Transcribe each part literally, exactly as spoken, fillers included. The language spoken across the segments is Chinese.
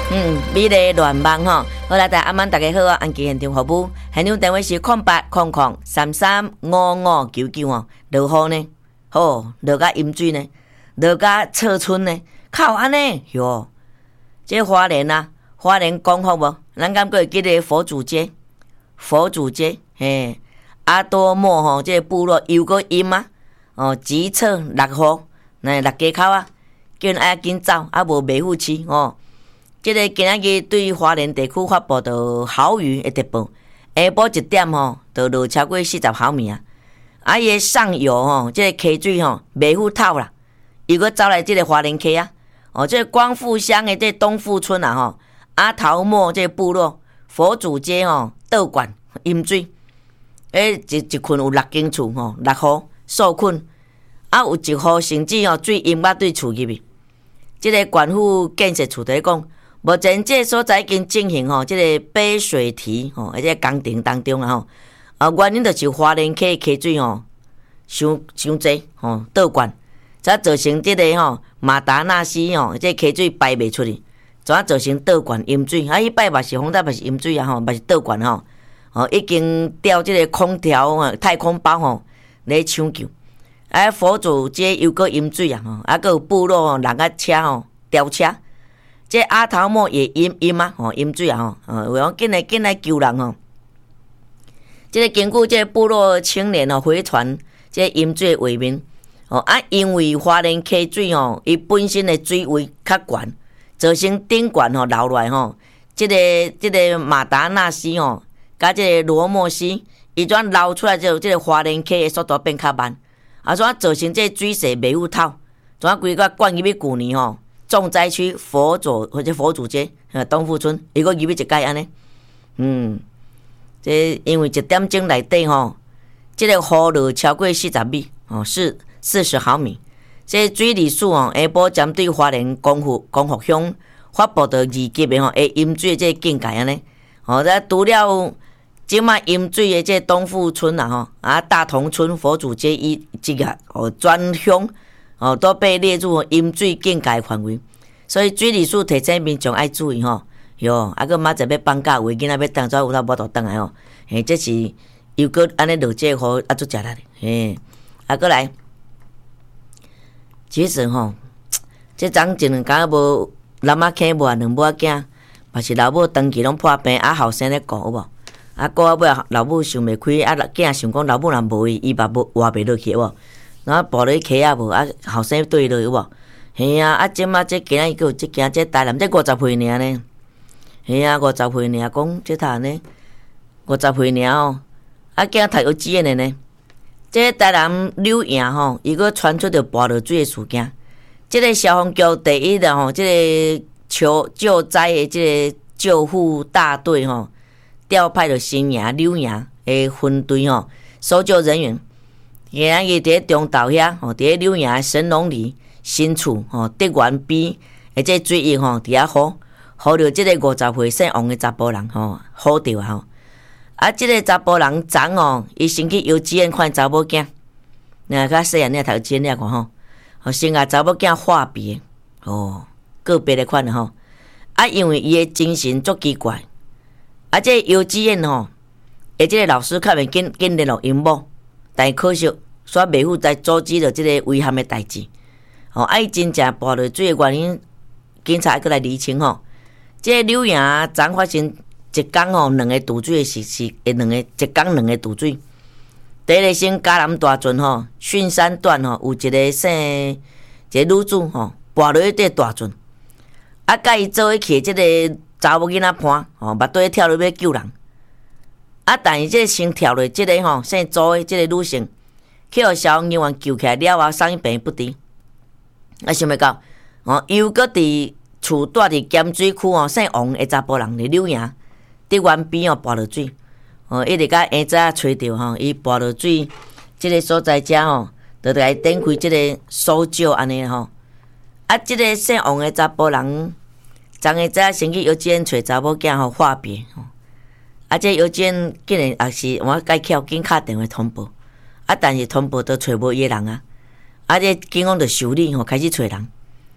嗯，美丽乱梦吼，好啦，大家晚安，大家好啊！安吉现场服务，现场电话是空八空空三三五五九九哦。落雨呢，好落甲阴水呢，落甲初春呢，靠安尼哟。这花莲啊，花莲讲好无？咱敢过会记得佛祖节，佛祖节嘿，阿多莫吼，这个部落又个阴啊，哦，吉测落雨，那落街口啊，叫人爱紧走，啊无袂赴市哦。即个今仔日对花莲地区发布到豪雨的特报，下晡一点吼，就落超过四十毫米啊！啊，伊个上游吼，即、這个溪水吼袂赴透啦，又搁走来即个花莲溪啊！哦，即、這个光复乡的即东富村啊吼，阿桃莫即个部落佛祖街吼倒灌淹水，诶，一一群有六间厝吼，六户受困，啊有一户甚至吼水淹捌对厝入去，即、這个县府建设处在讲。目前这所在已经进行吼，即个杯水堤吼，而且工程当中啊吼，啊原因就是花莲溪溪水吼，伤伤济吼倒灌，才造成即个吼马达纳西吼，即溪水排袂出去，怎造成倒灌淹水？啊，迄摆嘛是风大，嘛是淹水啊吼，嘛是倒灌吼，哦已经调即个空调吼、太空包吼来抢救，啊佛祖街又搁淹水啊吼，啊搁有部落吼人啊车吼吊车。这阿头莫也淹淹啊，吼淹水啊，吼，呃，有讲紧来紧来救人吼。这个根据这个部落青年哦回传，这个淹水的画面，哦啊，因为花莲溪水吼，伊本身的水位较悬，造成顶悬吼流落来吼，这个这个马达纳西吼，甲这个罗莫西，伊怎流出来之后，这个花莲溪的速度变较慢，啊，怎造成这水势袂赴透，怎规个灌入去旧年吼。重灾区佛祖或者佛祖街，呃，东富村，伊个入去一届安尼，嗯，这因为一点钟内底吼，这个雨落超过四十米，哦，四四十毫米，这水利署哦，下晡针对花莲光复光复乡发布到二级的吼，会淹水这警戒安尼，哦，咱除了即卖淹水的这东富村啊吼，啊大同村佛祖街以即个哦专乡。哦，都被列入淹水警戒范围，所以水利署提醒民众爱注意吼。哟，啊个明仔要放假，有囡仔要当作有头无头倒来吼。嘿，这是又搁安尼落这雨啊，足食力的。嘿，啊过来，其实吼，这昨一两工无南仔坑无两母仔囝，嘛是老母长期拢破病，啊后生咧顾有无？啊顾啊尾老母想袂开，啊囝想讲老母若无伊，伊嘛无活袂落去有无？然后跋落去溪啊无啊，后生对落有无？嘿啊，啊，即马即今仔伊有即件即台南，即五十岁尔呢。嘿啊，五十岁尔，讲即他呢，五十岁尔哦。啊，囝读幼稚园的呢。即台南柳营吼，伊个传出着跋落水的事件。即个消防局第一的吼，即个求救灾的即个救护大队吼，调派着新营、柳营的分队吼，搜救人员。今仔日伫中岛遐，吼，伫柳营神农里新厝，吼，德源边，而且水域吼，伫遐好，好着即个五十岁姓王的查甫人，吼，好着啊，吼。啊，即个查甫人昨哦，伊先去幼稚园看查某囝，那较细汉你读幼稚园看吼，吼，先甲查某囝化别，哦，个别的款吼。啊，因为伊的精神足奇怪，啊，即个幼稚园吼，而即个老师较袂紧紧联络因某。但可惜，煞袂赴在阻止着即个危险的代志。哦，啊，伊真正跋落水的原因，警察还佫来厘清吼。即个柳营昨发生一工吼，两个渡水的事实，诶，两个一工两个渡水。第一个先嘉南大圳吼，巽山段吼，有一个姓一个女子吼，跋落去这大圳，啊，甲伊做伙去即个查某囡仔伴，吼，目对跳落要救人。啊！但是即个先跳落，即个吼姓周的即个女性，去互消防人员救起来了后，送医病不治。啊，想要到哦，又搁伫厝住伫咸水区哦，姓王的查甫人伫柳营，伫原边哦跋落水，哦，一直甲下早找着吼，伊跋落水，即个所在遮吼，就来展开即个搜救安尼吼。啊，即个姓王的查甫人，昨下早先去幼稚园找查某囝吼化别吼。啊，这幼稚园竟然也是我该巧紧敲电话通报，啊，但是通报都找无伊个人啊，啊，这警方就受理吼，开始找人，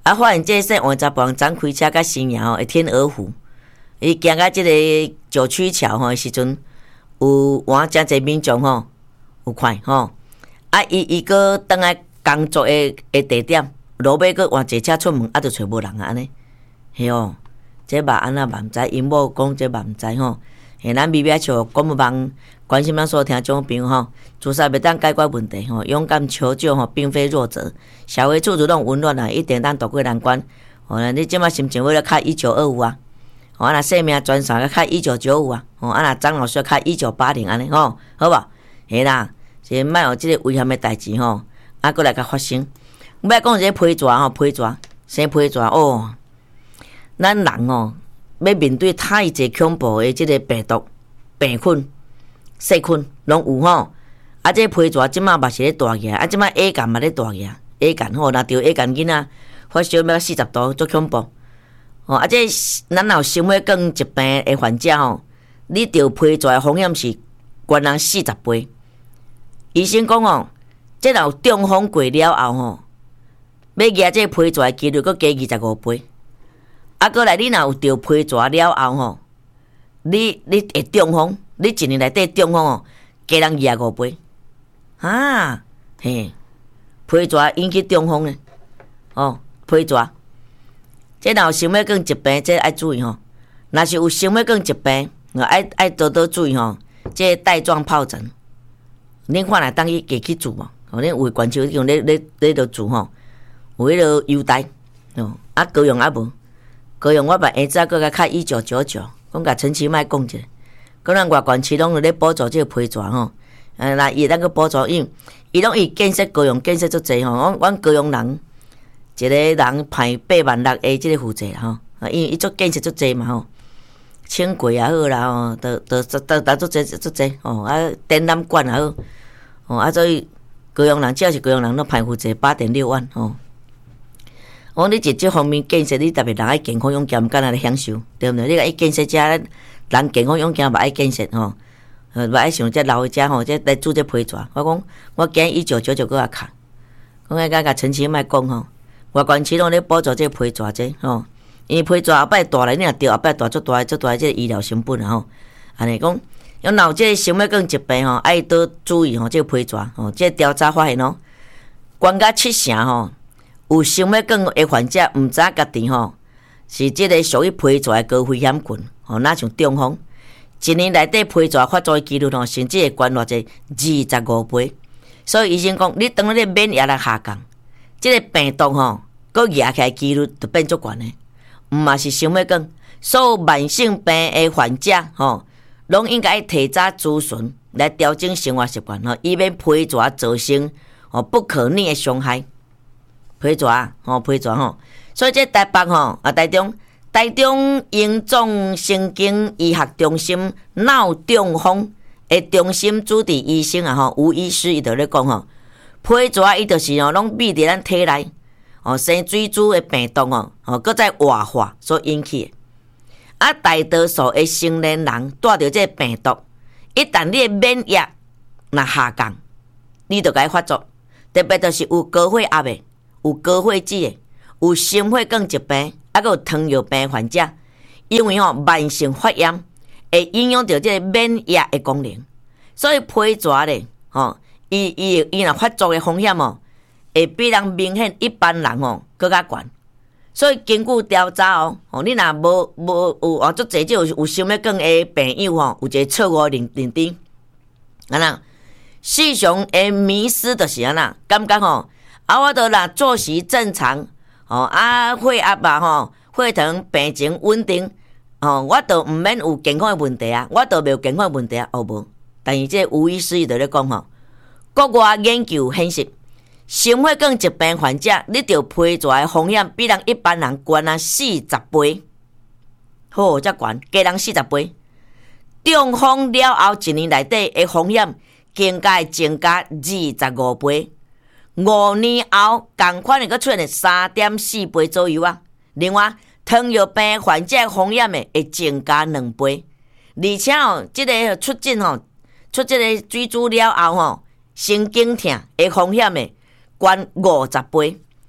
啊，发现这说换查甫人昨开车甲新营吼，会天鹅湖，伊行到即个九曲桥吼时阵，有换真侪民众吼，有看吼。啊，伊伊个倒来工作的的地点，落尾个换坐车出门，啊，就找无人啊安尼。嘿哦，这嘛安那嘛毋知，因某讲这嘛毋知吼。嘿，咱微微像广播网关心咱所有听众朋友吼，自杀袂当解决问题吼，勇敢求救吼，并非弱者。社会处处拢温暖啊，一定当渡过难关。哦，你即马心情为了开一九二五啊，哦，啊那生命专线要开一九九五啊，哦，啊那张老师要开一九八零安尼吼，好无？嘿啦，是莫有即个危险的代志吼，啊，过来甲发生。要讲一个批蛇吼，批蛇，生批蛇哦，咱人哦。要面对太济恐怖的即个病毒、病菌、细菌，拢有吼。啊，这批蛇即马嘛是咧大个，啊，即马 A 肝嘛咧大个 ，A 肝吼，若着 A 肝囡仔发烧要四十度，足恐怖。哦，啊，这咱有心血管疾病的患者吼，你着批蛇的风险是悬人四十倍。医生讲哦，这若有中风过了后吼，要举这批蛇的几率佫加二十五倍。啊，过来，你若有着批蛇了后吼，你你会中风，你一年内底中风哦，加人二十五倍，啊，嘿，批蛇引起中风咧，哦，批蛇，这若有心血管疾病，这爱注意吼。若是有心血管疾病，爱爱多多注意吼。这带状疱疹，恁看来当去加去住嘛？哦，恁有关手用咧咧咧着住吼，有迄个优待哦，啊，高用啊无。高用我把下早搁甲开一九九九，讲甲陈其迈讲一下，讲咱外县市拢有咧补助这个批蛇吼，呃，那伊咱个补助，因伊拢伊建设高用建设足济吼，阮阮高用人一个人派八万六个即个负责吼，啊，因为伊做建设足济嘛吼，轻轨也好啦吼，都都都都足济足济吼，啊，展览馆也好，吼，啊，所以高用人只要是高用人，拢派负责八点六万吼。我你伫即方面建设，你特别人爱健康勇健，毋敢若咧享受，对毋对？你讲伊建设者人健康勇健，嘛爱建设吼，呃，嘛爱想这老诶者吼，这来煮这批蛇。我讲我今一九九九个啊卡，讲迄个甲陈其迈讲吼，外县市拢咧补助这批蛇这吼，因为批蛇后摆大来，你若着后摆大足大足大这医疗成本啊吼，安尼讲，有闹这心血管疾病吼，爱多注意吼，这批蛇吼，这调查发现哦，关甲七成吼。有心血管的患者，毋知家己吼是即个属于批蛇的高危险群，吼，若像中风，一年内底批蛇发作的几率吼，甚至会悬偌济二十五倍。所以医生讲，你当你免疫力下降，即、這個病毒吼，佮压起来几率就变足悬的。毋嘛是心血管，所有慢性病的患者吼，拢应该提早咨询来调整生活习惯吼，以免批蛇造成吼不可逆的伤害。批蛇啊，吼批蛇吼，所以这台北吼啊，台中台中荣总神经医学中心脑中风的中心主治医生啊，吼吴医师伊就咧讲吼，批蛇伊就是吼拢秘伫咱体内，哦生水珠的病毒哦，哦搁再活化所引起的。啊，大多数的成年人带着这病毒，一旦你的免疫若下降，你就该发作，特别就是有高血压的。有高血脂的，有心血管疾病，还有糖尿病患者，因为吼、哦、慢性发炎会影响到这个免疫的功能，所以批蛇咧，吼，伊伊伊若发作的风险哦，会比人明显一般人哦更加悬。所以经过调查哦，哦你若无无有哦，足侪就有有心血管的病友吼，有一个错误认认知，安那时常的迷失就是安那，感觉吼。啊，我都若作息正常，哦啊，血压嘛吼，血糖病情稳定，哦，我都毋免有健康的问题啊，我都袂有健康的问题啊，哦无。但是这吴医师伊就咧讲吼，国外研究显示，心血管疾病患者，你着批蛇的风险比人一般人悬啊四十倍，好，遮悬，加人四十倍。中风了后一年内底的风险更加增加二十五倍。五年后，同款的佫出现三点四倍左右啊。另外，糖尿病患者风险的会增加两倍，而且哦，即、這个出诊吼，出即个水珠了后吼，神经痛的风险的悬五十倍。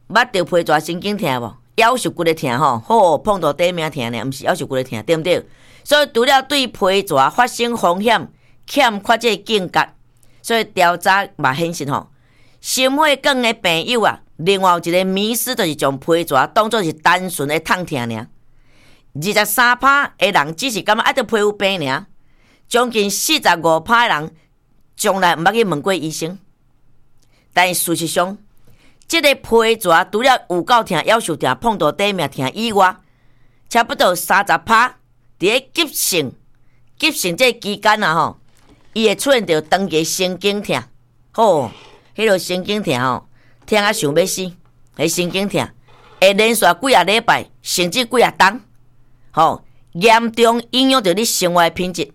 捌着皮蛇神经痛无？腰受骨的痛吼，吼碰到底面痛呢，毋是腰受骨的痛，对毋对？所以除了对皮蛇发生风险欠缺这警觉，所以调查嘛显示吼，心血管的病友啊，另外有一个迷思，就是将皮蛇当作是单纯的痛痛尔。二十三趴的人只是感觉爱着皮肤病尔，将近四十五趴的人从来毋捌去问过医生。但事实上，这个皮蛇除了有够痛、腰受痛、碰到底面痛以外，差不多三十趴伫咧急性、急性这期间啊吼，伊会出现着长期神经痛，吼，迄落神经痛吼，痛啊想要死，迄神经痛会连续几啊礼拜，甚至几啊冬，吼，严重影响着你生活品质。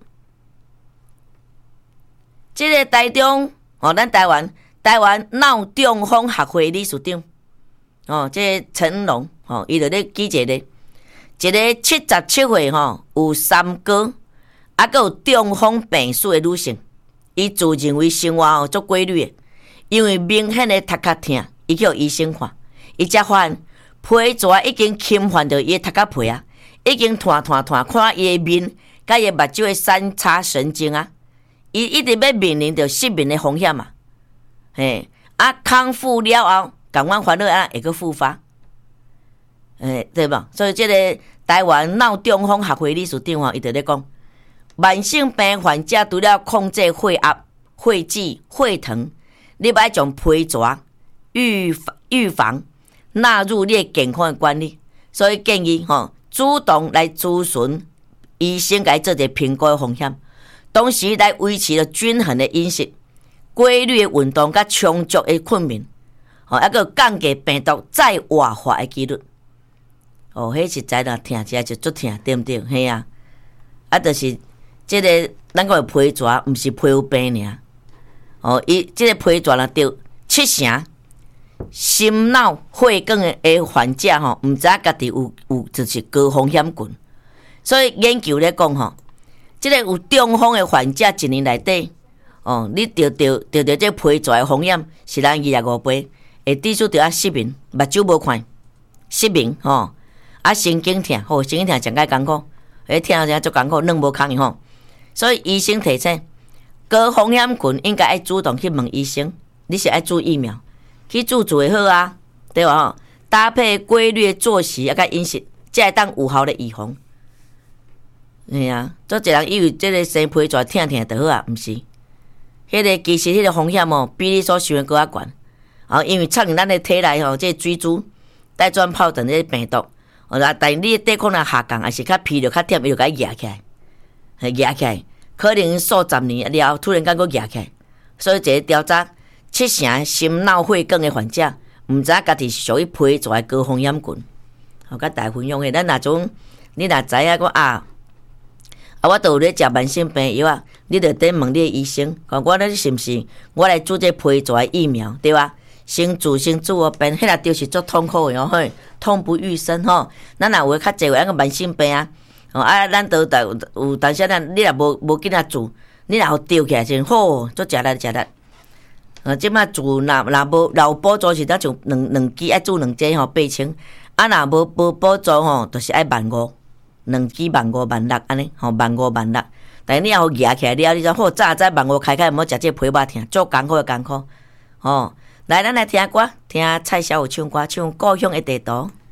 这个台中，吼，咱台湾。台湾脑中风学会理事长，哦，这个陈龙，哦，伊就咧记者咧，一个七十七岁吼，有三高，啊，佮有中风病史的女性，伊自认为生活吼足规律的，因为明显的头壳痛，伊去互医生看，伊才发现皮蛇已经侵犯到伊的头壳皮啊，已经拖拖拖，看伊的面，甲伊目睭的三叉神经啊，伊一直要面临着失明的风险啊。嘿，啊，康复了后，感官烦恼啊会个复发，诶，对吧？所以这个台湾脑中风学会理事长吼，伊就咧讲，慢性病患者除了控制血压、血脂、血糖，你要将皮蛇预预防纳入你的健康的管理。所以建议吼，主动来咨询医生，来做一个评估的风险，同时来维持了均衡的饮食。规律的运动甲充足的睡眠，哦，还个降低病毒再活化的几率。哦，迄实在啦，听起来就足痛，对毋对？嘿啊，啊，就是即、这个咱讲的皮蛇，毋是皮肤病尔。哦，伊即、这个皮蛇若着七成心脑血管的患者吼，毋知影家己有有就是高风险群。所以研究咧讲吼，即、这个有中风的患者一年内底。哦，你得得得得这皮蛇的风险是咱二十五倍，会致使着啊失明，目睭无看，失明吼、哦，啊神经痛，吼、哦、神经痛真介艰苦，诶听起来足艰苦，软无空吼。所以医生提醒，高风险群应该爱主动去问医生，你是爱注疫苗，去注做会好啊，对吧？吼，搭配规律的作息啊，甲饮食，才会当有效的预防。嘿啊，做一人以为这个生皮蛇痛痛就好啊，毋是？迄个其实迄个风险哦，比你所想的搁较悬。哦，因为插入咱的体内吼，这水珠、带状疱疹这病毒，哦，但你的抵抗力下降，还是较疲劳、较忝，伊就甲伊压起来，压起来，可能数十年了后，突然间搁压起来。所以这个调查，七成心脑血管的患者，毋知影家己是属于皮蛇的高风险群。好，甲大家分享的，咱若种，你若知影讲啊。啊，我都有咧食慢性病药啊，你着得问你的医生，看我咧是毋是我来做这皮蛇的疫苗，对吧？先做先做哦，病迄若就是足痛苦的哦，嘿，痛不欲生吼。咱若有较济有那个慢性病啊，哦啊，咱都有有，但是咱你若无无紧啊做，你若吊起来真好，足食力食力。啊，即摆做若若无若补助是咱就两两支爱做两剂吼，八千。啊，若无无补助吼，就是爱万五。两支万五万六安尼，吼万五万六，但你也好压起来了，你就好早早万五开开，毋好食这皮肉疼，足艰苦的艰苦，吼、哦！来，咱来听歌，听蔡小虎唱歌，唱《故乡的地图》。